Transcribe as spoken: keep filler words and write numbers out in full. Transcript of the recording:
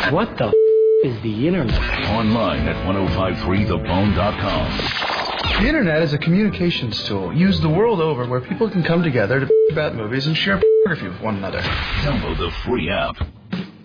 What the f*** is the internet? Online at ten fifty-three the bone dot com. The internet is a communications tool used the world over where people can come together to about movies and share photography with one another. Download the free app.